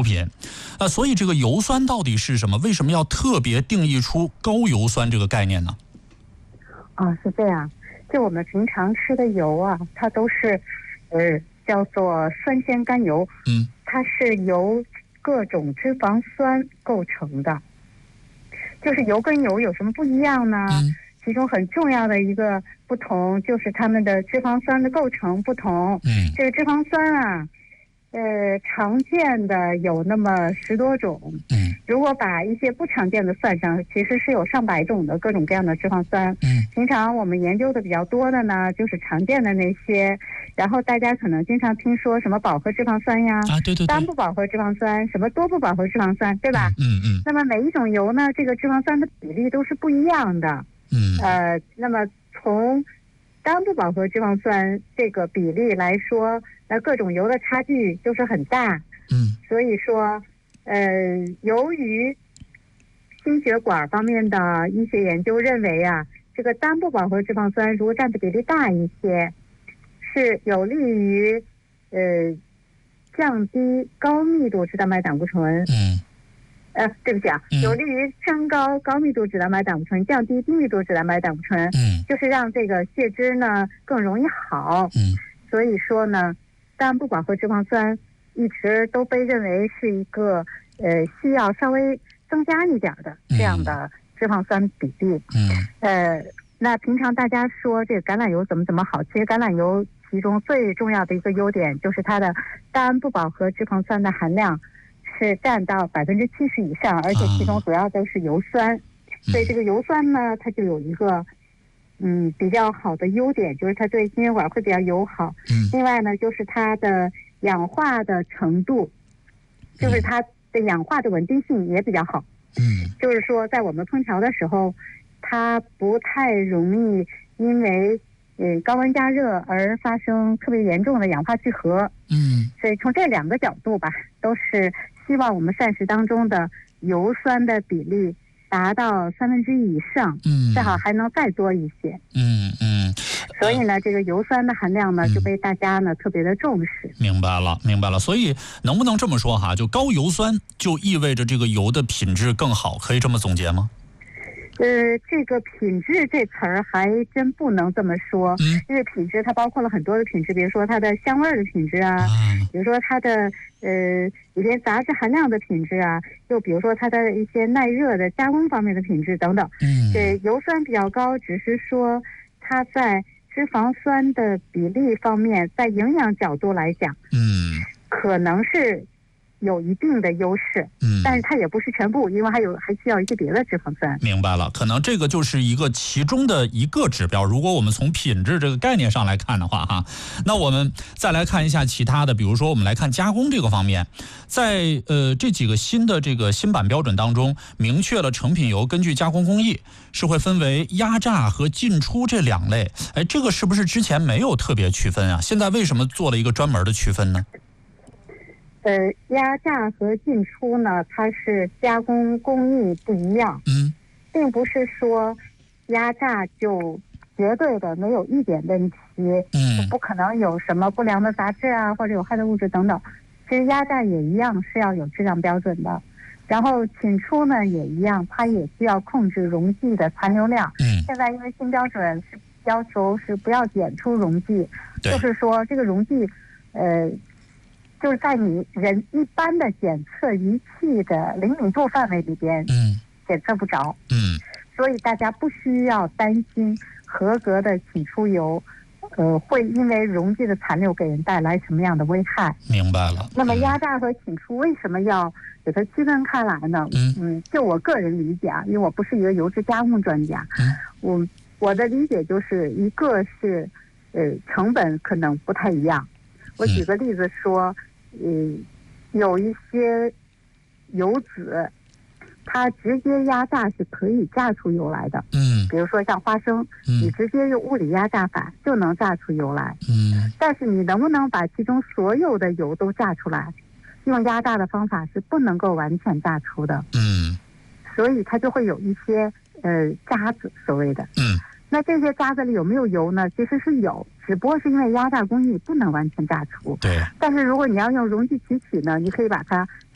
油品。所以这个油酸到底是什么？为什么要特别定义出高油酸这个概念呢？ 是这样，就我们平常吃的油啊，它都是叫做酸酰甘油，它是由各种脂肪酸构成的。就是油跟油有什么不一样呢？其中很重要的一个不同就是它们的脂肪酸的构成不同。这个脂肪酸啊，常见的有那么10多种。如果把一些不常见的算上，其实是有上百种的各种各样的脂肪酸。平常我们研究的比较多的呢，就是常见的那些。然后大家可能经常听说什么饱和脂肪酸呀， 对， 单不饱和脂肪酸，什么多不饱和脂肪酸，对吧？那么每一种油呢，这个脂肪酸的比例都是不一样的。那么从单不饱和脂肪酸这个比例来说，各种油的差距就是很大。所以说，由于心血管方面的医学研究认为啊，这个单不饱和脂肪酸如果占的比例大一些，是有利于降低高密度脂蛋白胆固醇。对不起啊，有利于升高高密度脂蛋白胆固醇，降低低密度脂蛋白胆固醇。就是让这个血脂呢更容易好。所以说呢，单不饱和脂肪酸一直都被认为是一个需要稍微增加一点的这样的脂肪酸比例。那平常大家说这个橄榄油怎么好，其实橄榄油其中最重要的一个优点就是它的单不饱和脂肪酸的含量是占到70%以上，而且其中主要都是油酸。所以这个油酸呢，它就有一个比较好的优点，就是它对心血管会比较友好。另外呢，就是它的氧化的程度，就是它的氧化的稳定性也比较好。就是说在我们烹调的时候，它不太容易因为高温加热而发生特别严重的氧化聚合。所以从这2个角度吧，都是希望我们膳食当中的油酸的比例达到1/3以上，最好还能再多一些。所以呢，这个油酸的含量呢就被大家呢特别的重视。 明白了。所以能不能这么说哈，就高油酸就意味着这个油的品质更好，可以这么总结吗？ 这个品质这词儿还真不能这么说。因为品质它包括了很多的品质，比如说它的香味的品质啊，比如说它的里边杂质含量的品质啊，又比如说它的一些耐热的加工方面的品质等等。油酸比较高，只是说它在脂肪酸的比例方面，在营养角度来讲，可能是有一定的优势。但是它也不是全部，因为还需要一些别的脂肪酸。 明白了，可能这个就是一个其中的一个指标。如果我们从品质这个概念上来看的话哈，那我们再来看一下其他的，比如说我们来看加工这个方面，在这几个新的这个新版标准当中，明确了成品油根据加工工艺是会分为压榨和进出这2类。这个是不是之前没有特别区分啊？现在为什么做了一个专门的区分呢？ 压榨和进出呢，它是加工工艺不一样。并不是说压榨就绝对的没有一点问题，就不可能有什么不良的杂质啊，或者有害的物质等等。其实压榨也一样是要有质量标准的。然后进出呢也一样，它也需要控制溶剂的残留量。现在因为新标准是要求是不要检出溶剂，就是说这个溶剂就是在你人一般的检测仪器的灵敏度范围里边检测不着。所以大家不需要担心合格的起出油会因为溶剂的残留给人带来什么样的危害。 明白了。 那么压榨和起出为什么要给它区分开来呢？就我个人理解啊，因为我不是一个油脂加工专家，我的理解就是一个是成本可能不太一样。我举个例子说，有一些油脂它直接压榨是可以榨出油来的。比如说像花生，你直接用物理压榨法就能榨出油来。但是你能不能把其中所有的油都榨出来，用压榨的方法是不能够完全榨出的。所以它就会有一些渣子，所谓的。那这些渣子里有没有油呢？其实是有，只不过是因为压榨工艺不能完全榨出。但是如果你要用溶剂提取呢，你可以把它